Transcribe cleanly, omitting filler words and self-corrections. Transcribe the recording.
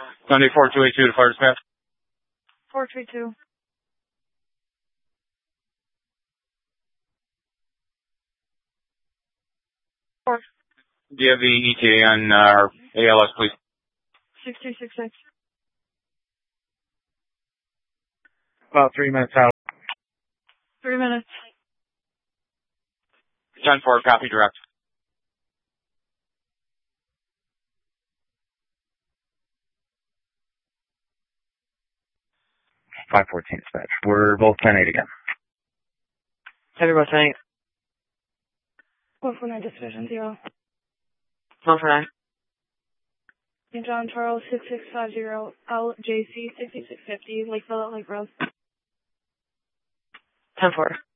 Sunday 4282 to fire dispatch. 432. Do you have the ETA on our ALS, please? 6366. About 3 minutes out. 3 minutes. 10-4, copy direct. $514 dispatch. We're both 10-8 again. Heavy both 10-8. 149 division 0. 149. St. John Charles 6650 LJC 6650 Lakeville Lake Road. 10-4.